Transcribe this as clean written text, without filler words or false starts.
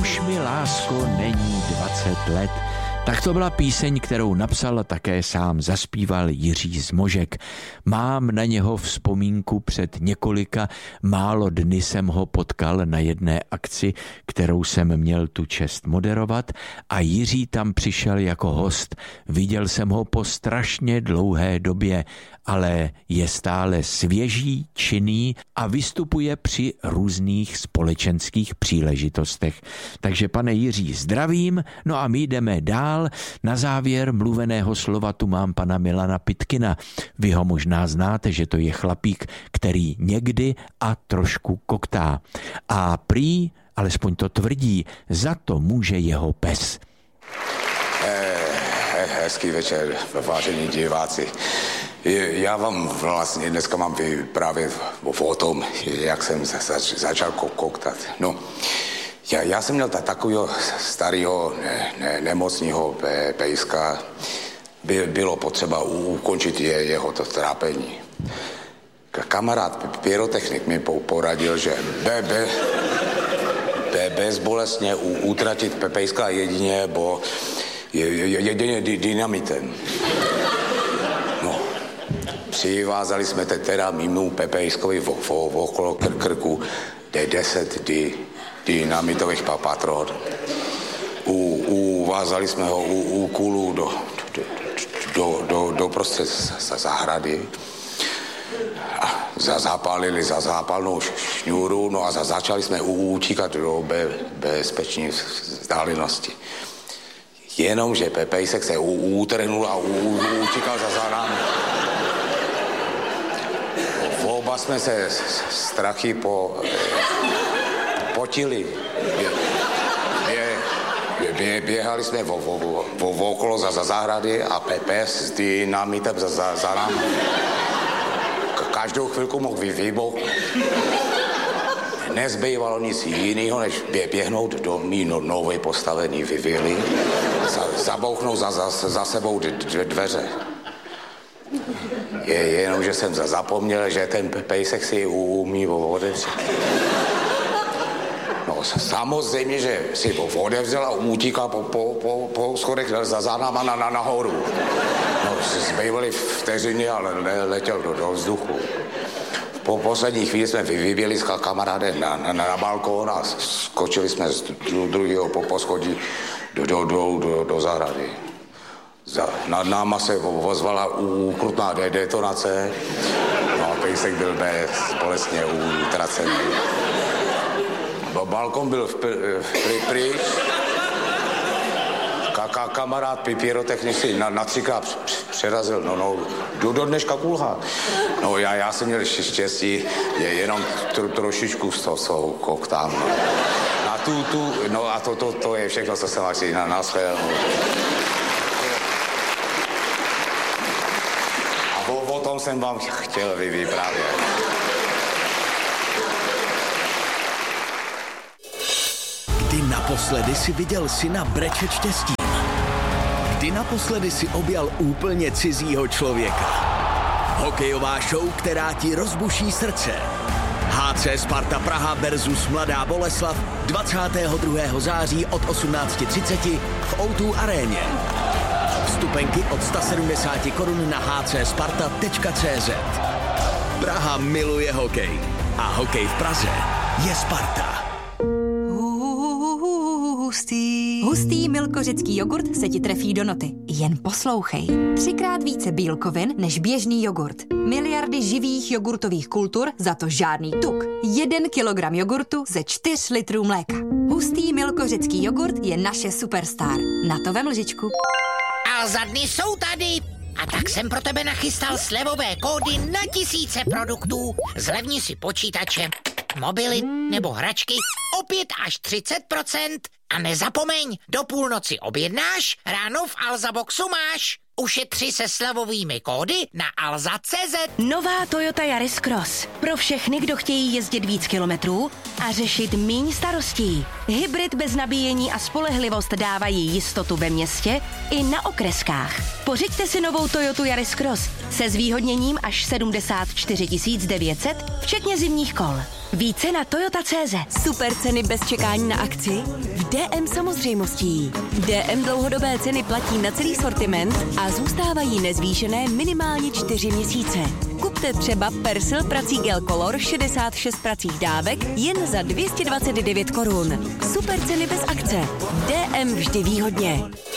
Už mi, lásko, není 20 let. Tak to byla píseň, kterou napsal a také sám zaspíval Jiří Zmožek. Mám na něho vzpomínku, před několika málo dny jsem ho potkal na jedné akci, kterou jsem měl tu čest moderovat a Jiří tam přišel jako host. Viděl jsem ho po strašně dlouhé době, ale je stále svěží, činný a vystupuje při různých společenských příležitostech. Takže pane Jiří, zdravím, no a my jdeme dál. Na závěr mluveného slova tu mám pana Milana Pitkina. Vy ho možná znáte, že to je chlapík, který někdy a trošku koktá. A prý, alespoň to tvrdí, za to může jeho pes. Hezký večer, vážení diváci. Já vám vlastně dneska mám vyprávět o tom, jak jsem začal koktat. No, já jsem měl takového starého nemocného pejska. Bylo potřeba ukončit jeho to trápení. Kamarád pyrotechnik mi poradil, že bezbolestně utratit pejska jedině, bo jedině dynamitem. No, přivázali jsme teda mimo pejskovi okolo krku 10 dynamitových patron. Uvázali jsme ho u kůlu do prostřed zahrady. Zapálili za zápalnou šňůru, no a začali jsme utíkat do bezpečné vzdálenosti. Jenomže pejsek se utrhnul a utíkal za námi. Oba jsme se strachy potili. Běhali jsme okolo za zahrady a pes s dynamitem za námi. Každou chvilku mohl vybuchnout. Nezbývalo nic jiného, než běhnout do mý nově postavený vily, zabouchnout za sebou dveře. Jenom, že jsem zapomněl, že ten pejsek si umí otevřít. No samozřejmě, že si otevřel a utíkal po schodech za náma nahoru. No, zbývaly vteřiny, ale letěl do vzduchu. Po poslední chvíli jsme vyběli s kamarádem na balkón a skočili jsme z druhého poschodí do zahrady. Nad náma se ozvala ukrutná detonace, no a pejsek byl bezbolestně utracený. Balkón byl pryč. Kamarád pyrotechnik si na 3krát přerazil, no, do dneška kulhá. No, já jsem měl štěstí, jenom trošičku z toho koktám. No a to je všechno, co jsem asi naschlédl. A o tom jsem vám chtěl vyprávět. Kdy naposledy si viděl syna brečet štěstím? Kdy naposledy si objal úplně cizího člověka? Hokejová show, která ti rozbuší srdce. HC Sparta Praha versus Mladá Boleslav 22. září od 18:30 v O2 aréně. Vstupenky od 170 korun na hcsparta.cz. Praha miluje hokej a hokej v Praze je Sparta. Hustý milkořecký jogurt se ti trefí do noty. Jen poslouchej. 3krát více bílkovin než běžný jogurt. Miliardy živých jogurtových kultur, za to žádný tuk. 1 kilogram jogurtu ze 4 litrů mléka. Hustý milkořecký jogurt je naše superstar. Na to vem lžičku. A za dny jsou tady. A tak jsem pro tebe nachystal slevové kódy na tisíce produktů. Zlevni si počítače, mobily nebo hračky o 5 až 30%. A nezapomeň, do půlnoci objednáš, ráno v Alzaboxu máš. Ušetři se slevovými kódy na alza.cz. Nová Toyota Yaris Cross. Pro všechny, kdo chtějí jezdit víc kilometrů a řešit míň starostí. Hybrid bez nabíjení a spolehlivost dávají jistotu ve městě i na okreskách. Pořiďte si novou Toyotu Yaris Cross se zvýhodněním až 74 900, včetně zimních kol. Více na Toyota.cz. Super ceny bez čekání na akci? V DM samozřejmostí. DM dlouhodobé ceny platí na celý sortiment a zůstávají nezvýšené minimálně 4 měsíce. Kupte třeba Persil prací gel Color 66 pracích dávek jen za 229 korun. Super ceny bez akce. DM vždy výhodně.